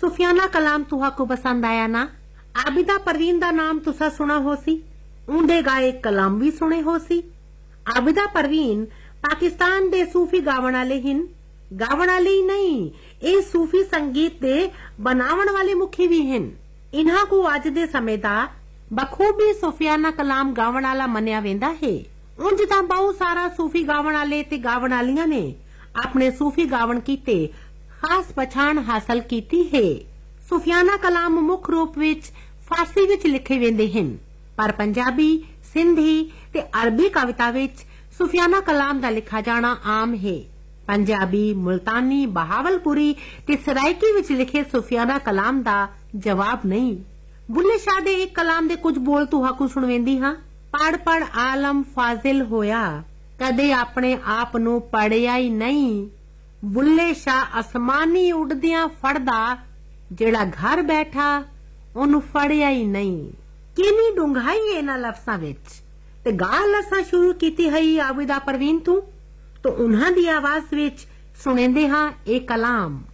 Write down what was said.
सुफियाना कलाम तुहाकू पसंद आया ना? आबिदा परवीन दा नाम तुसा सुना हो सी, उंदे गाए कलाम भी सुने हो सी। आबिदा परवीन पाकिस्तान दे सूफी गावण वाले हिन। गावण वाले ही नहीं, ये सूफी संगीत दे बनावण वाले मुखी भी हिन। इन्हां को अज दे समय दा बखूबी सुफियाना कलाम गावण वाला मन्या वेंदा है। उंज तां बहुत सारा सूफी गावण वाले ते गावण वालियां ने अपने सूफी गावण कीते खास पछाण हासिल कीती है। सुफियाना कलाम मुख रूप विच फारसी विच लिखे वेंदे हन, पर पंजाबी, सिंधी ते अरबी कविता विच सुफियाना कलाम दा लिखा जाना आम है। पंजाबी, मुल्तानी, बहावलपुरी ते सराइकी विच लिखे सुफियाना कलाम दा जवाब नहीं। बुल्ले शाह दे एक कलाम दे कुछ बोल तुहाकू सुणवेंदी हां। पढ़ पढ़ आलम फाजिल होया, कदे अपने आप नू पढ़िया ही नहीं। बुल्ले शाह आसमानी उड़दियां फड़दा, जेड़ा घर बैठा ओनू फड़िया ही नहीं। किनी डूंघाई इन्हां लफ्जां विच ते गाल असां शुरू कीती है आबिदा परवीन तू, तो उन्हां दी आवाज विच सुणेंदे हां ए कलाम।